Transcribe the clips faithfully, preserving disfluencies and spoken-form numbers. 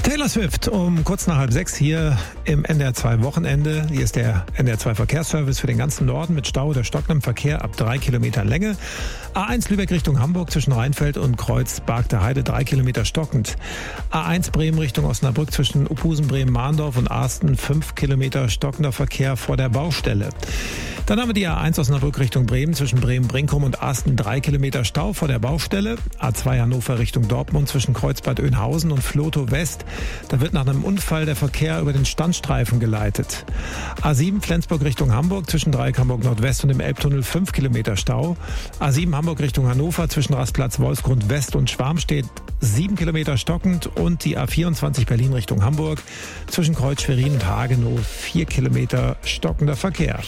Taylor Swift um kurz nach halb sechs hier im N D R zwei Wochenende. Hier ist der N D R zwei Verkehrsservice für den ganzen Norden mit Stau oder stockendem Verkehr ab drei Kilometer Länge. A eins Lübeck Richtung Hamburg zwischen Rheinfeld und Kreuz Bargter Heide drei Kilometer stockend. A eins Bremen Richtung Osnabrück zwischen Uphusen, Bremen, Mahndorf und Arsten fünf Kilometer stockender Verkehr vor der Baustelle. Dann haben wir die A eins Osnabrück Richtung Bremen zwischen Bremen-Brinkum und Arsten drei Kilometer Stau vor der Baustelle. A zwei Hannover Richtung Dortmund zwischen Kreuzbad Oeynhausen und Flotow West. Da wird nach einem Unfall der Verkehr über den Standstreifen geleitet. A sieben Flensburg Richtung Hamburg zwischen Dreieck Hamburg Nordwest und dem Elbtunnel fünf Kilometer Stau. A sieben Hamburg Richtung Hannover zwischen Rastplatz Wolfsgrund West und Schwarmstedt sieben Kilometer stockend und die A vierundzwanzig Berlin Richtung Hamburg zwischen Kreuz Schwerin und Hagenow vier Kilometer stockender Verkehr.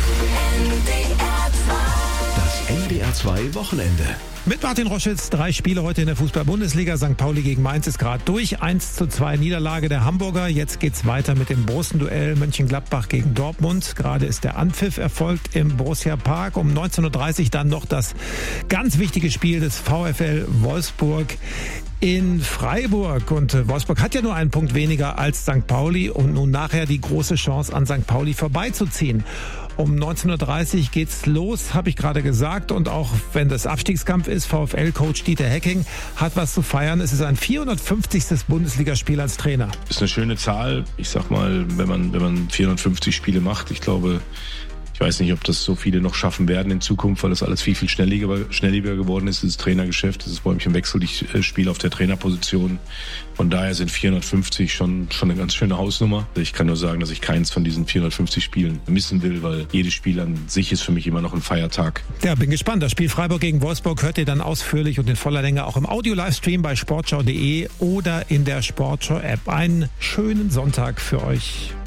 Das N D R zwei Wochenende. Mit Martin Roschitz, drei Spiele heute in der Fußball-Bundesliga. Sankt Pauli gegen Mainz ist gerade durch. eins zu zwei Niederlage der Hamburger. Jetzt geht's weiter mit dem Borussen-Duell Mönchengladbach gegen Dortmund. Gerade ist der Anpfiff erfolgt im Borussia Park. Um neunzehn Uhr dreißig dann noch das ganz wichtige Spiel des VfL Wolfsburg in Freiburg. Und Wolfsburg hat ja nur einen Punkt weniger als Sankt Pauli und nun nachher die große Chance an Sankt Pauli vorbeizuziehen. Um neunzehn Uhr dreißig geht's los, habe ich gerade gesagt. Und auch wenn das Abstiegskampf ist, VfL-Coach Dieter Hecking hat was zu feiern. Es ist ein vierhundertfünfzigstes Bundesligaspiel als Trainer. Das ist eine schöne Zahl. Ich sag mal, wenn man, wenn man vierhundertfünfzig Spiele macht, ich glaube, ich weiß nicht, ob das so viele noch schaffen werden in Zukunft, weil das alles viel, viel schnelllebiger, schnelllebiger geworden ist. Das ist Trainergeschäft, das ist Bäumchen-Wechsel, ich spiele auf der Trainerposition. Von daher sind vierhundertfünfzig schon, schon eine ganz schöne Hausnummer. Ich kann nur sagen, dass ich keins von diesen vierhundertfünfzig Spielen missen will, weil jedes Spiel an sich ist für mich immer noch ein Feiertag. Ja, bin gespannt. Das Spiel Freiburg gegen Wolfsburg hört ihr dann ausführlich und in voller Länge auch im Audio-Livestream bei sportschau punkt de oder in der Sportschau-App. Einen schönen Sonntag für euch.